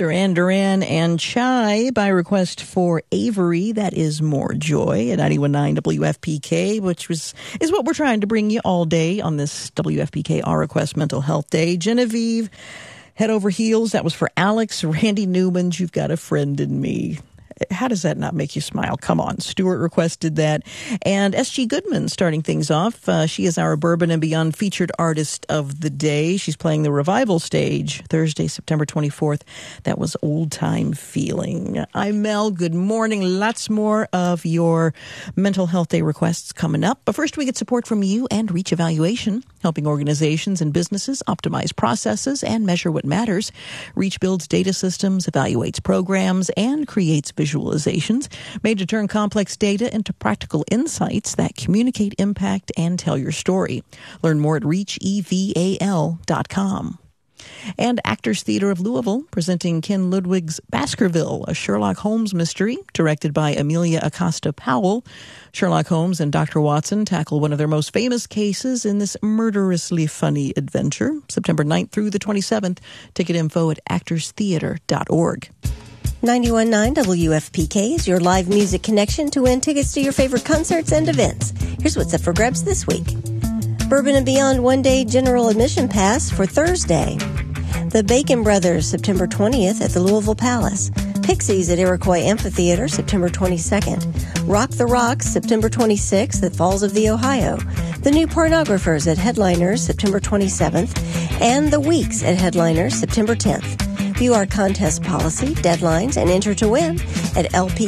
Duran Duran and Chai by request for Avery. That is More Joy at 91.9 WFPK, which is what we're trying to bring you all day on this WFPK Our Request Mental Health Day. Genevieve, Head Over Heels. That was for Alex. Randy Newman's You've Got a Friend in Me. How does that not make you smile? Come on. Stuart requested that. And S.G. Goodman starting things off. She is our Bourbon and Beyond featured artist of the day. She's playing the Revival stage Thursday, September 24th. That was Old Time Feeling. I'm Mel. Good morning. Lots more of your Mental Health Day requests coming up. But first, we get support from you and Reach Evaluation, helping organizations and businesses optimize processes and measure what matters. Reach builds data systems, evaluates programs, and creates visualizations made to turn complex data into practical insights that communicate impact and tell your story. Learn more at reacheval.com. And Actors Theater of Louisville presenting Ken Ludwig's Baskerville, a Sherlock Holmes mystery directed by Amelia Acosta Powell. Sherlock Holmes and Dr. Watson tackle one of their most famous cases in this murderously funny adventure. September 9th through the 27th. Ticket info at actorstheater.org. 91.9 WFPK is your live music connection to win tickets to your favorite concerts and events. Here's what's up for grabs this week. Bourbon and Beyond one-day general admission pass for Thursday. The Bacon Brothers, September 20th at the Louisville Palace. Pixies at Iroquois Amphitheater, September 22nd. Rock the Rocks, September 26th at Falls of the Ohio. The New Pornographers at Headliners, September 27th. And The Weeks at Headliners, September 10th. View our contest policy, deadlines, and enter to win at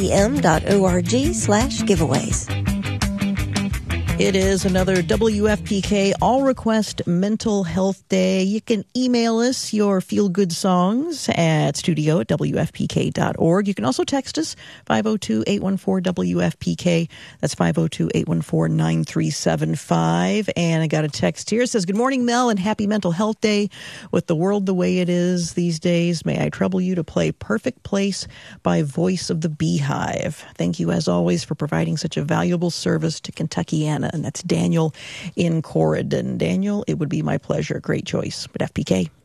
lpm.org/giveaways. It is another WFPK All Request Mental Health Day. You can email us your feel-good songs at studio@wfpk.org. You can also text us, 502-814-WFPK. That's 502-814-9375. And I got a text here. It says, good morning, Mel, and happy Mental Health Day. With the world the way it is these days, may I trouble you to play Perfect Place by Voice of the Beehive. Thank you, as always, for providing such a valuable service to Kentuckiana. And that's Daniel in Corridon. Daniel, it would be my pleasure. Great choice. But FPK.